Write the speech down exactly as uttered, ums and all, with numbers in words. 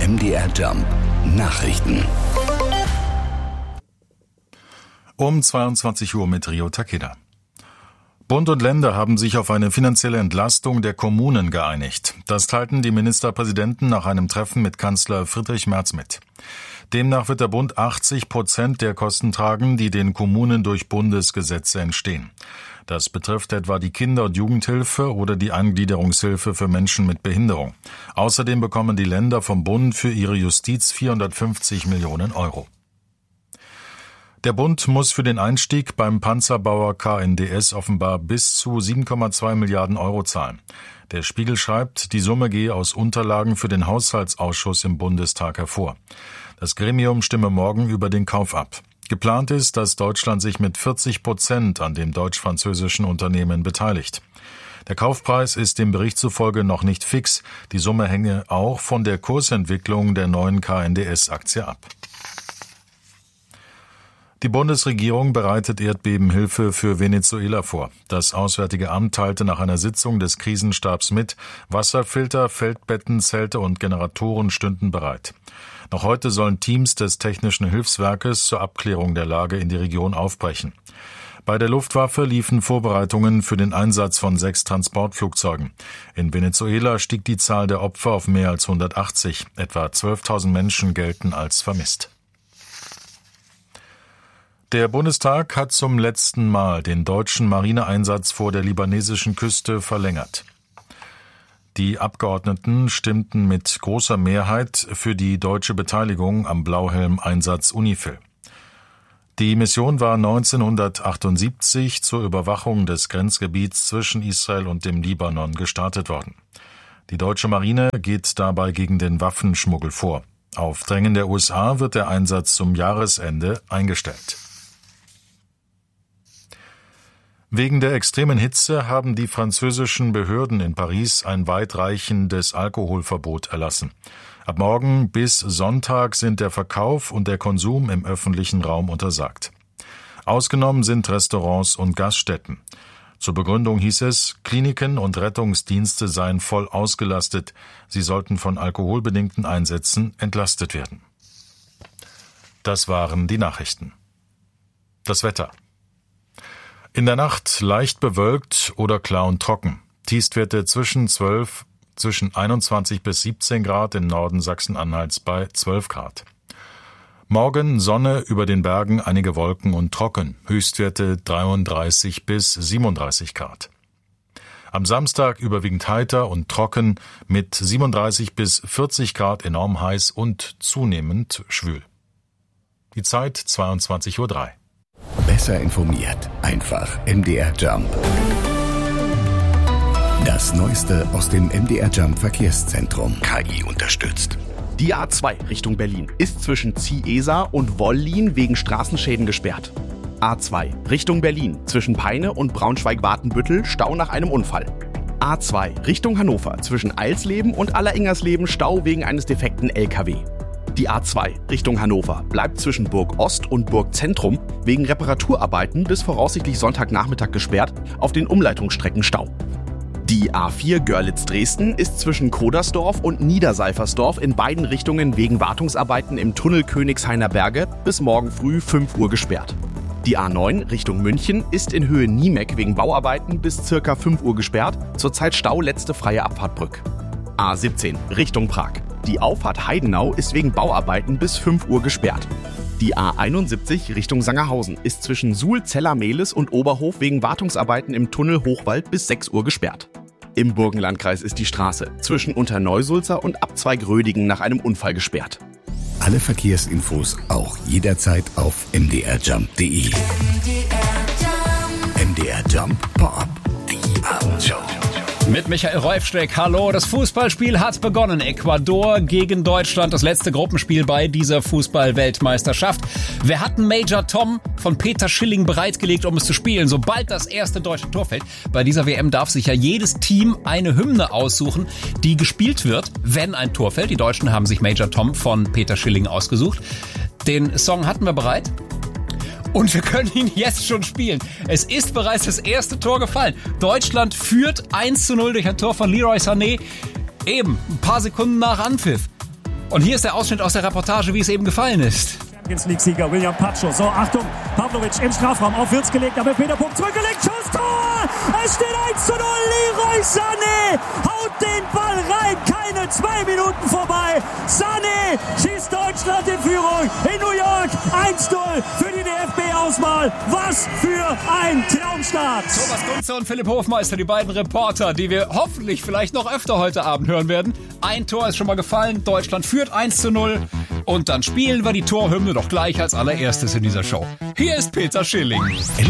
M D R Jump Nachrichten. Um zweiundzwanzig Uhr mit Rio Takeda. Bund und Länder haben sich auf eine finanzielle Entlastung der Kommunen geeinigt. Das teilten die Ministerpräsidenten nach einem Treffen mit Kanzler Friedrich Merz mit. Demnach wird der Bund achtzig Prozent der Kosten tragen, die den Kommunen durch Bundesgesetze entstehen. Das betrifft etwa die Kinder- und Jugendhilfe oder die Eingliederungshilfe für Menschen mit Behinderung. Außerdem bekommen die Länder vom Bund für ihre Justiz vierhundertfünfzig Millionen Euro. Der Bund muss für den Einstieg beim Panzerbauer K N D S offenbar bis zu sieben Komma zwei Milliarden Euro zahlen. Der Spiegel schreibt, die Summe gehe aus Unterlagen für den Haushaltsausschuss im Bundestag hervor. Das Gremium stimme morgen über den Kauf ab. Geplant ist, dass Deutschland sich mit vierzig Prozent an dem deutsch-französischen Unternehmen beteiligt. Der Kaufpreis ist dem Bericht zufolge noch nicht fix. Die Summe hänge auch von der Kursentwicklung der neuen K N D S-Aktie ab. Die Bundesregierung bereitet Erdbebenhilfe für Venezuela vor. Das Auswärtige Amt teilte nach einer Sitzung des Krisenstabs mit, Wasserfilter, Feldbetten, Zelte und Generatoren stünden bereit. Noch heute sollen Teams des Technischen Hilfswerkes zur Abklärung der Lage in die Region aufbrechen. Bei der Luftwaffe liefen Vorbereitungen für den Einsatz von sechs Transportflugzeugen. In Venezuela stieg die Zahl der Opfer auf mehr als hundertachtzig. Etwa zwölftausend Menschen gelten als vermisst. Der Bundestag hat zum letzten Mal den deutschen Marineeinsatz vor der libanesischen Küste verlängert. Die Abgeordneten stimmten mit großer Mehrheit für die deutsche Beteiligung am Blauhelm-Einsatz UNIFIL. Die Mission war neunzehnhundertachtundsiebzig zur Überwachung des Grenzgebiets zwischen Israel und dem Libanon gestartet worden. Die deutsche Marine geht dabei gegen den Waffenschmuggel vor. Auf Drängen der U S A wird der Einsatz zum Jahresende eingestellt. Wegen der extremen Hitze haben die französischen Behörden in Paris ein weitreichendes Alkoholverbot erlassen. Ab morgen bis Sonntag sind der Verkauf und der Konsum im öffentlichen Raum untersagt. Ausgenommen sind Restaurants und Gaststätten. Zur Begründung hieß es, Kliniken und Rettungsdienste seien voll ausgelastet. Sie sollten von alkoholbedingten Einsätzen entlastet werden. Das waren die Nachrichten. Das Wetter. In der Nacht leicht bewölkt oder klar und trocken. Tiefstwerte zwischen zwölf, zwischen einundzwanzig bis siebzehn Grad im Norden Sachsen-Anhalts bei zwölf Grad. Morgen Sonne, über den Bergen einige Wolken und trocken. Höchstwerte dreiunddreißig bis siebenunddreißig Grad. Am Samstag überwiegend heiter und trocken mit siebenunddreißig bis vierzig Grad enorm heiß und zunehmend schwül. Die Zeit zweiundzwanzig Uhr drei. Besser informiert, einfach M D R Jump. Das Neueste aus dem M D R Jump Verkehrszentrum. K I unterstützt. Die A zwei Richtung Berlin ist zwischen Ziehesa und Wollin wegen Straßenschäden gesperrt. A zwei Richtung Berlin zwischen Peine und Braunschweig-Watenbüttel Stau nach einem Unfall. A zwei Richtung Hannover zwischen Eilsleben und Alleringersleben Stau wegen eines defekten L K W. Die A zwei Richtung Hannover bleibt zwischen Burg Ost und Burg Zentrum wegen Reparaturarbeiten bis voraussichtlich Sonntagnachmittag gesperrt, auf den Umleitungsstrecken Stau. Die A vier Görlitz-Dresden ist zwischen Kodersdorf und Niederseifersdorf in beiden Richtungen wegen Wartungsarbeiten im Tunnel Königshainer Berge bis morgen früh fünf Uhr gesperrt. Die A neun Richtung München ist in Höhe Niemek wegen Bauarbeiten bis circa fünf Uhr gesperrt, zurzeit Stau letzte freie Abfahrtbrück. A siebzehn Richtung Prag. Die Auffahrt Heidenau ist wegen Bauarbeiten bis fünf Uhr gesperrt. Die A einundsiebzig Richtung Sangerhausen ist zwischen Suhl-Zeller-Mehlis und Oberhof wegen Wartungsarbeiten im Tunnel Hochwald bis sechs Uhr gesperrt. Im Burgenlandkreis ist die Straße zwischen Unterneusulzer und Abzweig Rödingen nach einem Unfall gesperrt. Alle Verkehrsinfos auch jederzeit auf m d r jump punkt d e. M D R Jump Pop, die Abendshow. Mit Michael Reufsteck, hallo. Das Fußballspiel hat begonnen. Ecuador gegen Deutschland, das letzte Gruppenspiel bei dieser Fußball-Weltmeisterschaft. Wir hatten Major Tom von Peter Schilling bereitgelegt, um es zu spielen, sobald das erste deutsche Tor fällt. Bei dieser W M darf sich ja jedes Team eine Hymne aussuchen, die gespielt wird, wenn ein Tor fällt. Die Deutschen haben sich Major Tom von Peter Schilling ausgesucht. Den Song hatten wir bereit. Und wir können ihn jetzt schon spielen. Es ist bereits das erste Tor gefallen. Deutschland führt eins zu null durch ein Tor von Leroy Sané. Eben, ein paar Sekunden nach Anpfiff. Und hier ist der Ausschnitt aus der Reportage, wie es eben gefallen ist. Champions League-Sieger William Pacho. So, Achtung, Pavlovic im Strafraum, auf Wirtz gelegt, aber Peter Puck zurückgelegt, Schuss, Tor! Es steht eins zu null, Leroy Sané haut den Ball rein, keine zwei Minuten vorbei. Sané schießt Deutschland in Führung in New York, eins null für die D F B-Auswahl. Was für ein Traumstart! Thomas Kunze und Philipp Hofmeister, die beiden Reporter, die wir hoffentlich vielleicht noch öfter heute Abend hören werden. Ein Tor ist schon mal gefallen, Deutschland führt eins zu null. Und dann spielen wir die Torhymne doch gleich als allererstes in dieser Show. Hier ist Peter Schilling.